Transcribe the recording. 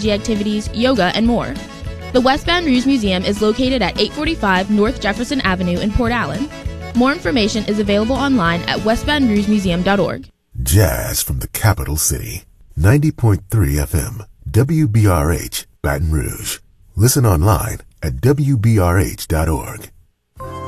archaeology activities, yoga, and more. The West Baton Rouge Museum is located at 845 North Jefferson Avenue in Port Allen. More information is available online at westbatonrougemuseum.org. Jazz from the capital city. 90.3 FM, WBRH, Baton Rouge. Listen online at WBRH.org.